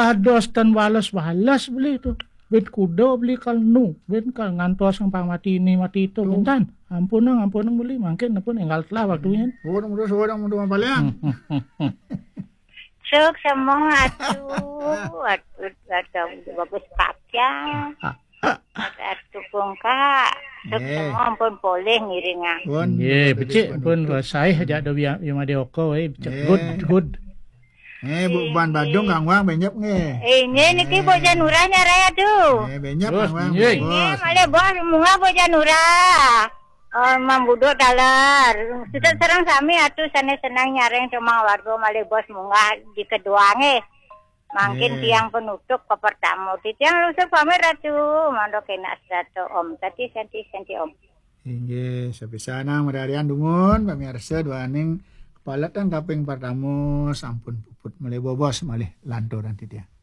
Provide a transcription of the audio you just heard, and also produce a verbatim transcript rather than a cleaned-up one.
lados dan walas-walas beli itu. Ben kuda beli kalnu, ben kal ngantos pang mati ini mati itu bentan. Ampun nang, ampun nang beli mangkin ampun enggal telah waktunya. Orang muda seorang muda paling. Sok semua atuh, atuh atuh bagus kakya. Atuh kongka. Sok semua ampun boleh ngiringan. Ye, becik pun saya aja ada yang yang ada oko, eh, good good. Eh, bukan Badung Kang Wang benyap nge. Eh, ini niki boja nuranya raya tuh. Eh, benyap Kang Wang. Ini malah bos munga boja nurah. Oh, mambuduk dalar. Sudah serang sami atuh sana senang nyareng cuma warga malah bos munga di kedua nge. Mungkin tiang penutup ke pertama. Di tiang lusuk pamer atuh. Mandok kena satu om. Tadi senti senti om. Inggih, sapisana medarian dungun pamirsa duaning kepala tan kaping pertama sampun puput malih bobos malih lantur nanti dia.